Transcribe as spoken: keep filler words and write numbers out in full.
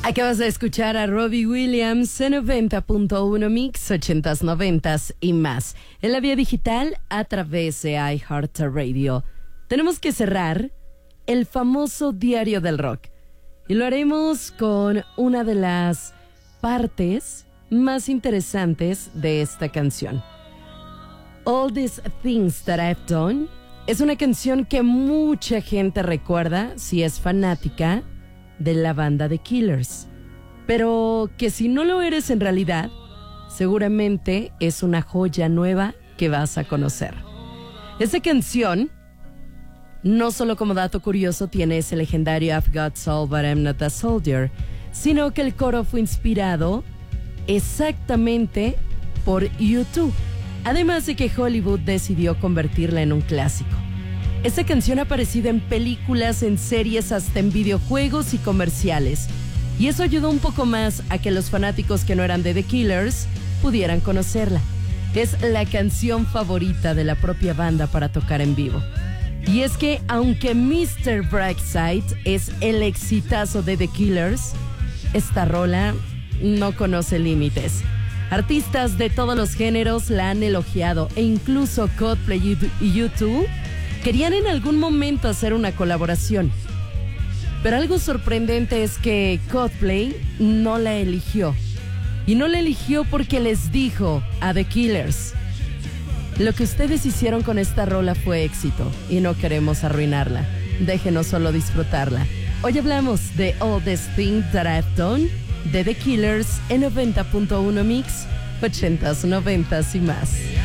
Acabas de escuchar a Robbie Williams en noventa punto uno Mix, ochentas, noventas y más. En la vía digital a través de iHeartRadio. Tenemos que cerrar el famoso Diario del Rock. Y lo haremos con una de las partes más interesantes de esta canción. All These Things That I've Done es una canción que mucha gente recuerda si es fanática de la banda The Killers, pero que si no lo eres en realidad, seguramente es una joya nueva que vas a conocer. Esta canción, no solo como dato curioso, tiene ese legendario I've got soul but I'm not a soldier, sino que el coro fue inspirado exactamente por U dos, además de que Hollywood decidió convertirla en un clásico. Esta canción ha aparecido en películas, en series, hasta en videojuegos y comerciales. Y eso ayudó un poco más a que los fanáticos que no eran de The Killers pudieran conocerla. Es la canción favorita de la propia banda para tocar en vivo. Y es que aunque mister Brightside es el exitazo de The Killers, esta rola no conoce límites. Artistas de todos los géneros la han elogiado e incluso Coldplay y U dos querían en algún momento hacer una colaboración. Pero algo sorprendente es que Coldplay no la eligió. Y no la eligió porque les dijo a The Killers: lo que ustedes hicieron con esta rola fue éxito y no queremos arruinarla. Déjenos solo disfrutarla. Hoy hablamos de All These Things That I've Done de The Killers en noventa punto uno Mix, ochentas, noventas y más.